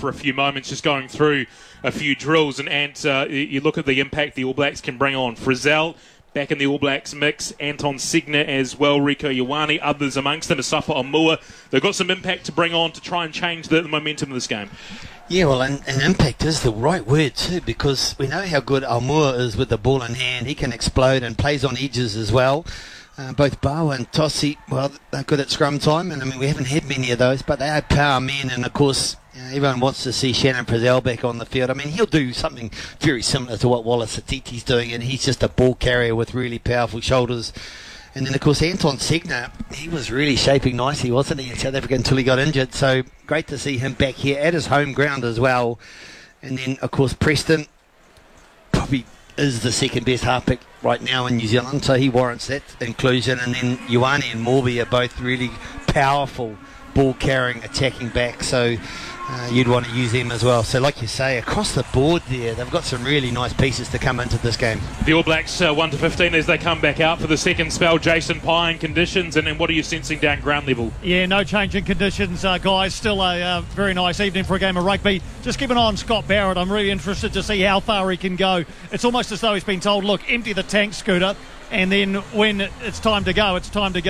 for a few moments, just going through a few drills, and you look at the impact the All Blacks can bring on. Frizzell back in the All Blacks mix, Anton Signer as well, Rieko Ioane, others amongst them, Asafa Omua. They've got some impact to bring on to try and change the momentum of this game. Yeah, well, and impact is the right word too, because we know how good Omua is with the ball in hand. He can explode and plays on edges as well. Both Bao and Tossi, well, they're good at scrum time, and I mean, we haven't had many of those, but they are power men, and of course, everyone wants to see Shannon Frizzell back on the field. I mean, he'll do something very similar to what Wallace Atiti's doing, and he's just a ball carrier with really powerful shoulders. And then, of course, Anton Signer, he was really shaping nicely, wasn't he, in South Africa until he got injured, so great to see him back here at his home ground as well. And then, of course, Preston probably is the second best halfback right now in New Zealand, so he warrants that inclusion. And then Ioane and Morby are both really powerful ball carrying attacking back, so you'd want to use them as well. So like you say, across the board there, they've got some really nice pieces to come into this game. The All Blacks 1-15 as they come back out for the second spell. Jason Pye, conditions, and what are you sensing down ground level? Yeah, no change in conditions, guys. Still a very nice evening for a game of rugby. Just keep an eye on Scott Barrett. I'm really interested to see how far he can go. It's almost as though he's been told, look, empty the tank, Scooter, and then when it's time to go,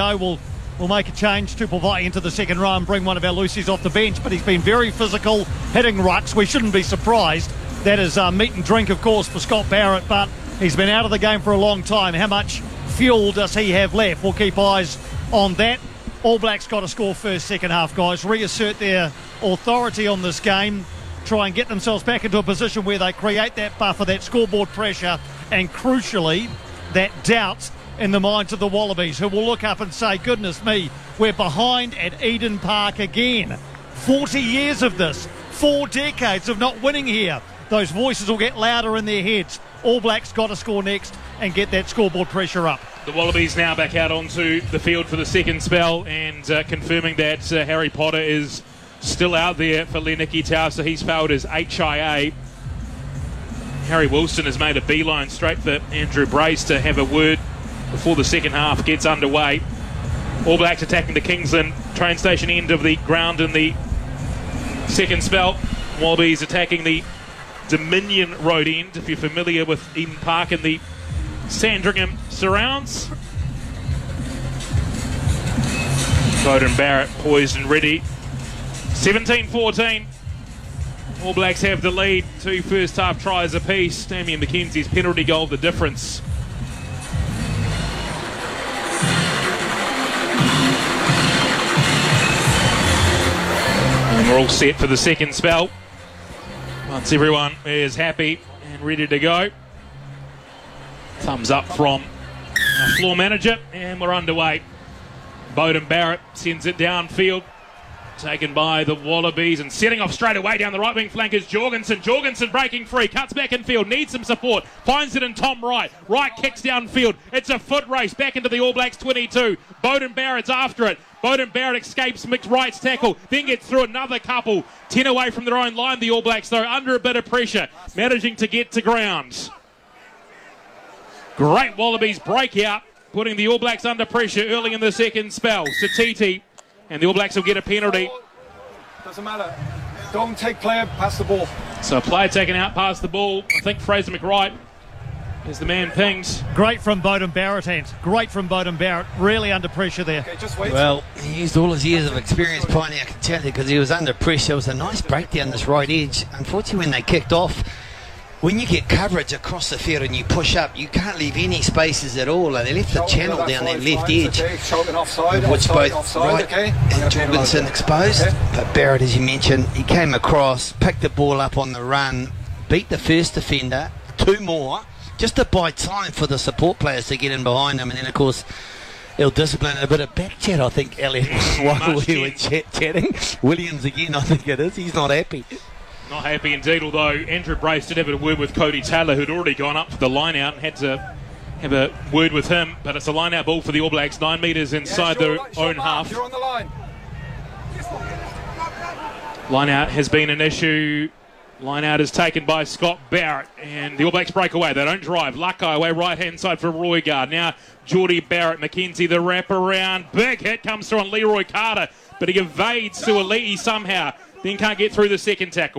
We'll make a change. Tupuvai into the second row and bring one of our Lucy's off the bench, but he's been very physical, hitting rucks. We shouldn't be surprised. That is meat and drink, of course, for Scott Barrett, but he's been out of the game for a long time. How much fuel does he have left? We'll keep eyes on that. All Blacks got to score first, second half, guys. Reassert their authority on this game. Try and get themselves back into a position where they create that buffer, that scoreboard pressure, and crucially, that doubt in the minds of the Wallabies, who will look up and say, goodness me, we're behind at Eden Park again. 40 years of this, 4 decades of not winning here. Those voices will get louder in their heads. All Blacks got to score next and get that scoreboard pressure up. The Wallabies now back out onto the field for the second spell, and confirming that Harry Potter is still out there for Leniki Tau, so he's failed his HIA. Harry Wilson has made a beeline straight for Andrew Brace to have a word before the second half gets underway. All Blacks attacking the Kingsland train station end of the ground in the second spell. Wallabies attacking the Dominion Road end, if you're familiar with Eden Park and the Sandringham surrounds. Beauden Barrett poised and ready. 17-14. All Blacks have the lead. 2 first half tries apiece. Damian McKenzie's penalty goal the difference. And we're all set for the second spell. Once everyone is happy and ready to go. Thumbs up from our floor manager, and we're underway. Beauden Barrett sends it downfield. Taken by the Wallabies, and setting off straight away down the right wing flank is Jorgensen. Jorgensen breaking free, cuts back in field, needs some support, finds it in Tom Wright. Wright kicks downfield. It's a foot race back into the All Blacks 22. Beauden Barrett's after it. Beauden Barrett escapes Mick Wright's tackle, then gets through another couple. 10 away from their own line, the All Blacks, though, under a bit of pressure, managing to get to ground. Great Wallabies breakout, putting the All Blacks under pressure early in the second spell. Satiti, and the All Blacks will get a penalty. Doesn't matter. Don't take player past the ball. So a player taken out past the ball. I think Fraser McWright is the man pinged. Great from Beauden Barrett, Ant. Great from Beauden Barrett. Really under pressure there. Okay, just wait. Well, he used all his years of experience, Piney, I can tell you, because he was under pressure. It was a nice break down this right edge. Unfortunately, when they kicked off, when you get coverage across the field and you push up, you can't leave any spaces at all. And they left the channel down that left edge, which both Wright and Jorgensen exposed. But Barrett, as you mentioned, he came across, picked the ball up on the run, beat the first defender, 2 more, just to buy time for the support players to get in behind him. And then, of course, ill-discipline and a bit of back chat, I think, Elliot, while we were chatting. Williams again, I think it is. He's not happy. Not happy indeed, although Andrew Brace did have a word with Cody Taylor, who'd already gone up to the line-out and had to have a word with him. But it's a line-out ball for the All Blacks, 9 metres inside their own half. You're on the line. Line-out has been an issue. Line-out is taken by Scott Barrett, and the All Blacks break away. They don't drive. Lakai away right-hand side for Roigard. Now Geordie Barrett, McKenzie, the wrap-around. Big hit comes through on Leroy Carter, but he evades Suoliti somehow. Then can't get through the second tackle.